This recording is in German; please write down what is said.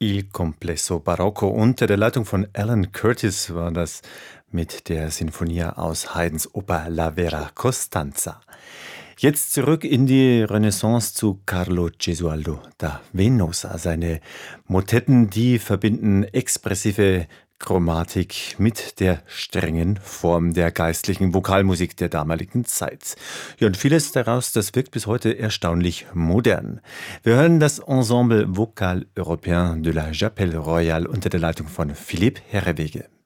Il Complesso Barocco unter der Leitung von Alan Curtis war das mit der Sinfonia aus Haydns Oper La Vera Costanza. Jetzt zurück in die Renaissance zu Carlo Gesualdo da Venosa. Seine Motetten, die verbinden expressive Chromatik mit der strengen Form der geistlichen Vokalmusik der damaligen Zeit. Ja, und vieles daraus, das wirkt bis heute erstaunlich modern. Wir hören das Ensemble Vocal Européen de la Chapelle Royale unter der Leitung von Philippe Herreweghe.